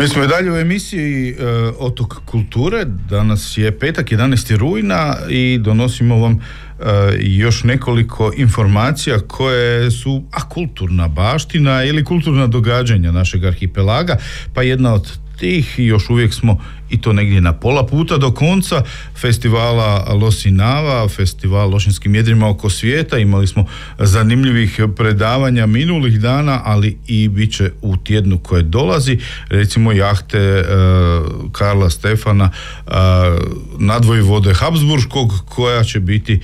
Mi smo i dalje u emisiji Otok kulture. Danas je petak, 11. rujna i donosimo vam još nekoliko informacija koje su kulturna baština ili kulturna događanja našeg arhipelaga, pa jedna od tih, još uvijek smo i to negdje na pola puta do konca festivala Losinava, festival lošinskim jedrima oko svijeta. Imali smo zanimljivih predavanja minulih dana, ali i bit će u tjednu koje dolazi, recimo jahte Karla Stefana, nadvojvode Habsburškog, koja će biti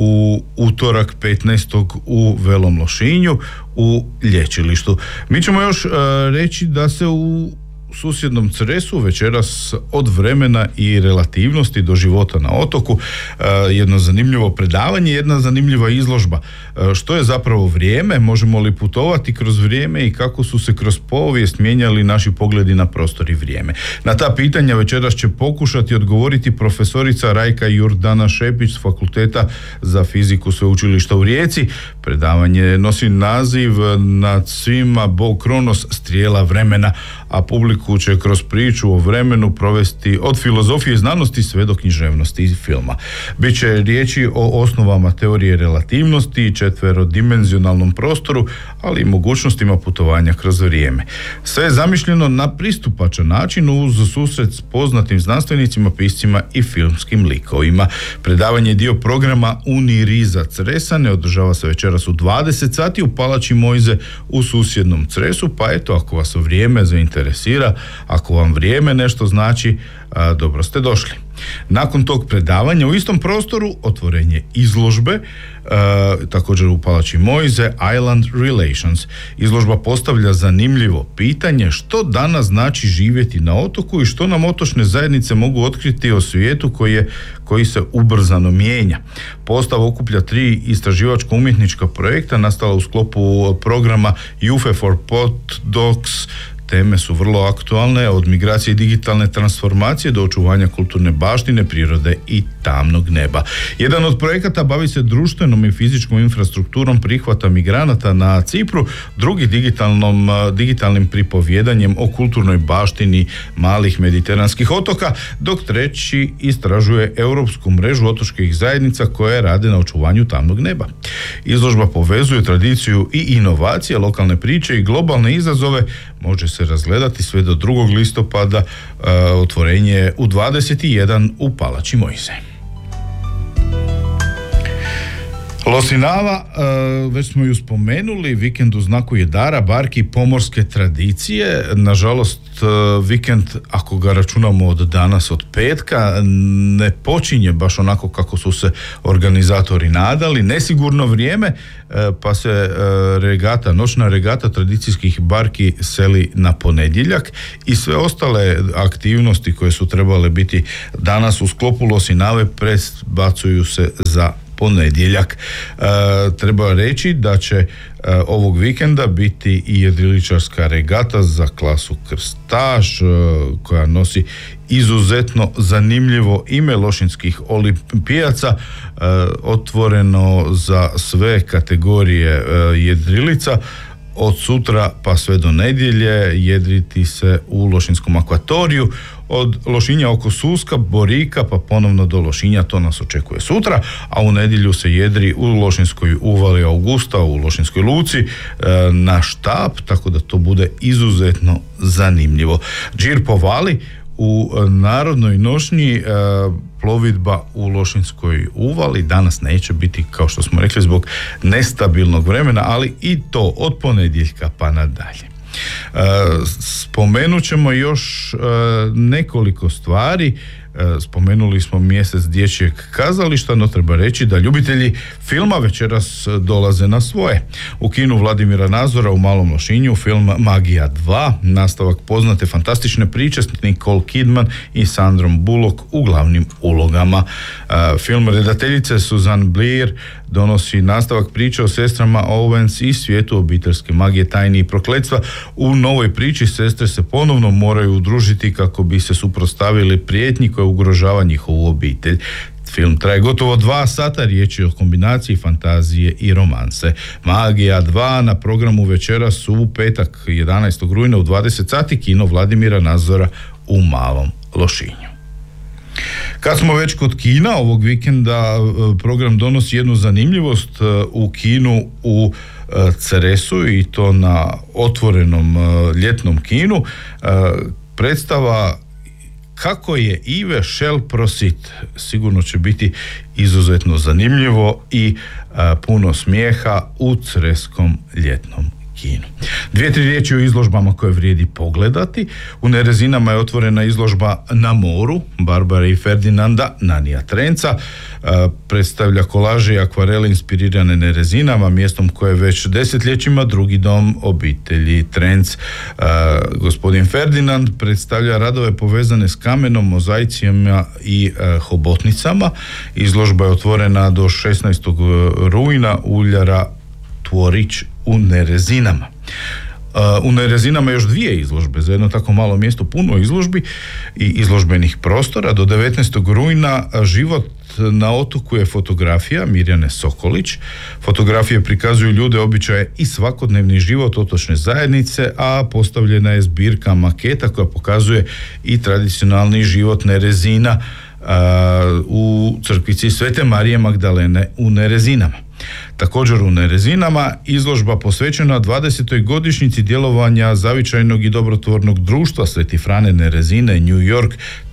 u utorak 15. u Velom Lošinju u lječilištu. Mi ćemo još reći da se u susjednom Cresu večeras od vremena i relativnosti do života na otoku jedno zanimljivo predavanje, jedna zanimljiva izložba. Što je zapravo vrijeme, možemo li putovati kroz vrijeme i kako su se kroz povijest mijenjali naši pogledi na prostor i vrijeme. Na ta pitanja večeras će pokušati odgovoriti profesorica Rajka Jurdana Šepić s Fakulteta za fiziku Sveučilišta u Rijeci. Predavanje nosi naziv Nad svima Bog Kronos, strijela vremena, a publiku će kroz priču o vremenu provesti od filozofije i znanosti sve do književnosti i filma. Biće riječi o osnovama teorije relativnosti, četverodimenzionalnom prostoru, ali i mogućnostima putovanja kroz vrijeme. Sve je zamišljeno na pristupačan način uz susret s poznatim znanstvenicima, piscima i filmskim likovima. Predavanje je dio programa Uniriza Cresane, održava se večeras u 20 sati u Palači Mojze u susjednom Cresu, pa eto, ako vas vrijeme zainteresira, ako vam vrijeme nešto znači, dobro ste došli. Nakon tog predavanja u istom prostoru otvorenje izložbe, također u Palači Mojze, Island Relations. Izložba postavlja zanimljivo pitanje što danas znači živjeti na otoku i što nam otočne zajednice mogu otkriti o svijetu koji se ubrzano mijenja. Postav okuplja 3 istraživačko-umjetnička projekta nastala u sklopu programa UFE for Postdocs. Teme su vrlo aktualne, od migracije i digitalne transformacije do očuvanja kulturne baštine, prirode i tamnog neba. Jedan od projekata bavi se društvenom i fizičkom infrastrukturom prihvata migranata na Cipru, drugi digitalnim pripovjedanjem o kulturnoj baštini malih mediteranskih otoka, dok treći istražuje europsku mrežu otočkih zajednica koje rade na očuvanju tamnog neba. Izložba povezuje tradiciju i inovacije, lokalne priče i globalne izazove. Može se razgledati sve do 2. listopada, otvorenje u 21 u Palači Mojze. Losinava, već smo ju spomenuli, vikend u znaku jedara, barki, pomorske tradicije. Nažalost, vikend, ako ga računamo od danas, od petka, ne počinje baš onako kako su se organizatori nadali. Nesigurno vrijeme, pa se noćna regata tradicijskih barki seli na ponedjeljak i sve ostale aktivnosti koje su trebale biti danas u sklopu Losinave prebacuju se za ponedjeljak. Treba reći da će ovog vikenda biti i jedriličarska regata za klasu Krstaš, koja nosi izuzetno zanimljivo ime lošinskih olimpijaca, otvoreno za sve kategorije jedrilica. Od sutra pa sve do nedjelje jedriti se u Lošinskom akvatoriju, od Lošinja oko Suska, Borika pa ponovno do Lošinja, to nas očekuje sutra, a u nedjelju se jedri u Lošinskoj uvali Augusta, u Lošinskoj luci na Štab, tako da to bude izuzetno zanimljivo. Džir po Vali u narodnoj nošnji, plovidba u Lošinskoj uvali danas neće biti, kao što smo rekli, zbog nestabilnog vremena, ali i to od ponedjeljka pa nadalje. Spomenut ćemo još nekoliko stvari. Spomenuli smo mjesec dječjeg kazališta, no treba reći da ljubitelji filma večeras dolaze na svoje. U kinu Vladimira Nazora u Malom Lošinju film Magija 2, nastavak poznate fantastične priče s Nicole Kidman i Sandrom Bullock u glavnim ulogama. Film redateljice Suzanne Bleer donosi nastavak priče o sestrama Owens i svijetu obiteljske magije, tajni i prokletstva. U novoj priči sestre se ponovno moraju udružiti kako bi se suprotstavili prijetnji koja ugrožava njihovu obitelj. Film traje gotovo 2 sata, riječ je o kombinaciji fantazije i romanse. Magija 2 na programu večeras u petak 11. rujna u 20 sati, kino Vladimira Nazora u Malom Lošinju. Kad smo već kod kina, ovog vikenda program donosi jednu zanimljivost u kinu u Cresu, i to na otvorenom ljetnom kinu. Predstava Kako je Ive Šel prosit. Sigurno će biti izuzetno zanimljivo i puno smijeha u Creskom ljetnom kinu. 2-3 riječi o izložbama koje vrijedi pogledati. U Nerezinama je otvorena izložba Na moru Barbare i Ferdinanda Nanija Trenca. Predstavlja kolaže i akvarele inspirirane Nerezinama, mjestom koje već desetljećima drugi dom obitelji Trenc. Gospodin Ferdinand predstavlja radove povezane s kamenom, mozaicima i hobotnicama. Izložba je otvorena do 16. rujna uljara Tvorić u Nerezinama. U Nerezinama još 2 izložbe, za jedno tako malo mjesto puno izložbi i izložbenih prostora. Do 19. rujna Život na otoku je fotografija Mirjane Sokolić. Fotografije prikazuju ljude, običaje i svakodnevni život otočne zajednice, a postavljena je zbirka maketa koja pokazuje i tradicionalni život Nerezina u crkvici Svete Marije Magdalene u Nerezinama. Također u Nerezinama izložba posvećena 20. godišnjici djelovanja zavičajnog i dobrotvornog društva Sveti Frane Nerezine, New York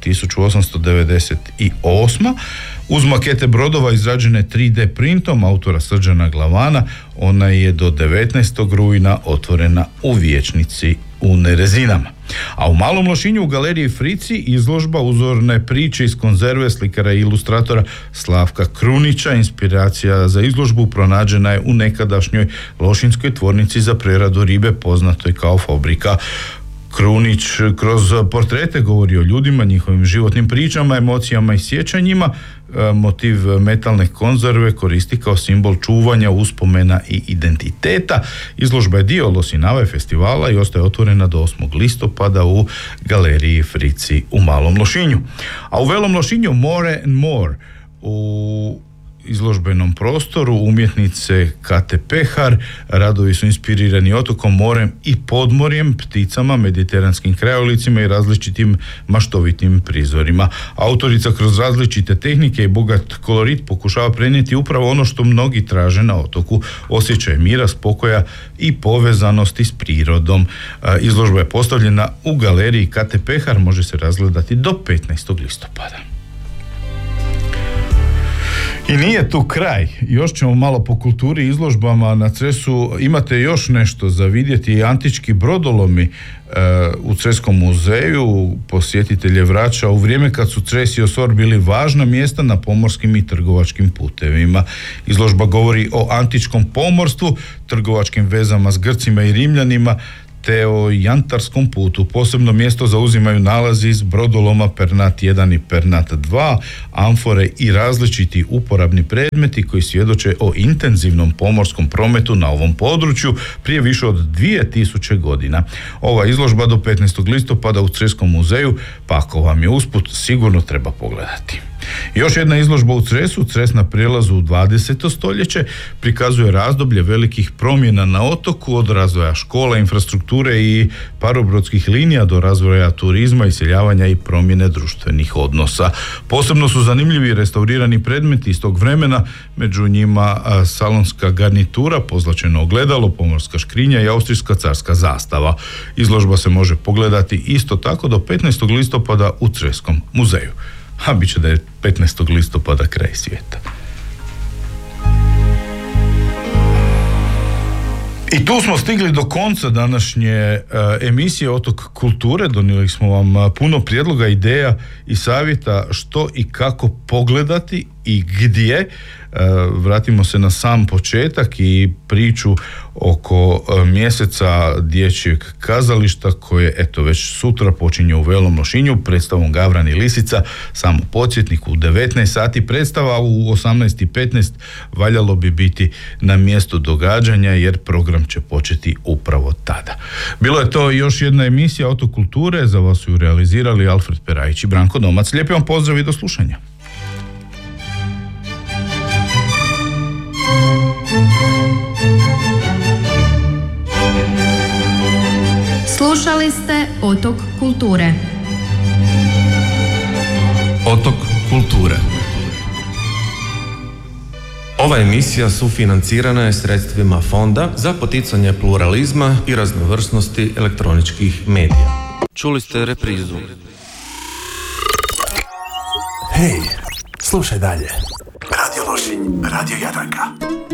1898. Uz makete brodova izrađene 3D printom autora Srđana Glavana. Ona je do 19. rujna otvorena u vijećnici u Nerezinama. A u Malom Lošinju u galeriji Frici izložba Uzorne priče iz konzerve slikara i ilustratora Slavka Krunića. Inspiracija za izložbu pronađena je u nekadašnjoj lošinskoj tvornici za preradu ribe poznatoj kao Fabrika Krunić. Kroz portrete govori o ljudima, njihovim životnim pričama, emocijama i sjećanjima. Motiv metalne konzerve koristi kao simbol čuvanja, uspomena i identiteta. Izložba je dio Losinave festivala i ostaje otvorena do 8. listopada u galeriji Frici u Malom Lošinju. A u Velom Lošinju More and More u izložbenom prostoru umjetnice Kate Pehar. Radovi su inspirirani otokom, morem i podmorjem, pticama, mediteranskim krajolicima i različitim maštovitim prizorima. Autorica kroz različite tehnike i bogat kolorit pokušava prenijeti upravo ono što mnogi traže na otoku: osjećaj mira, spokoja i povezanosti s prirodom. Izložba je postavljena u galeriji Kate Pehar, može se razgledati do 15. listopada. I nije tu kraj, još ćemo malo po kulturi i izložbama. Na Cresu imate još nešto za vidjeti, antički brodolomi u Creskom muzeju. Posjetitelje vraća u vrijeme kad su Cres i Osor bili važna mjesta na pomorskim i trgovačkim putevima. Izložba govori o antičkom pomorstvu, trgovačkim vezama s Grcima i Rimljanima, te o jantarskom putu. Posebno mjesto zauzimaju nalazi iz brodoloma Pernat 1 i Pernat 2, amfore i različiti uporabni predmeti koji svjedoče o intenzivnom pomorskom prometu na ovom području prije više od 2000 godina. Ova izložba do 15. listopada u Creskom muzeju, pa ako vam je usput, sigurno treba pogledati. Još jedna izložba u Cresu, Cres na prijelazu u 20. stoljeće, prikazuje razdoblje velikih promjena na otoku, od razvoja škola, infrastrukture i parobrodskih linija do razvoja turizma, iseljavanja i promjene društvenih odnosa. Posebno su zanimljivi restaurirani predmeti iz tog vremena, među njima salonska garnitura, pozlačeno ogledalo, pomorska škrinja i austrijska carska zastava. Izložba se može pogledati isto tako do 15. listopada u Creskom muzeju. A bit će da je 15. listopada kraj svijeta. I tu smo stigli do konca današnje emisije Otok kulture. Donijeli smo vam puno prijedloga, ideja i savjeta što i kako pogledati i gdje. Vratimo se na sam početak i priču oko mjeseca dječjeg kazališta koje eto već sutra počinje u Velom Lošinju predstavom Gavran i Lisica. Samo podsjetnik, u 19 sati predstava, u 18:15 valjalo bi biti na mjestu događanja jer program će početi upravo tada. Bilo je to još jedna emisija Otok kulture, za vas su ju realizirali Alfred Perajić i Branko Domac. Lijepi vam pozdrav i do slušanja. Slušali ste Otok kulture. Otok kulture. Ova emisija sufinancirana je sredstvima Fonda za poticanje pluralizma i raznovrsnosti elektroničkih medija. Čuli ste reprizu. Hej, slušaj dalje. Radio Lošinj, Radio Jadranka.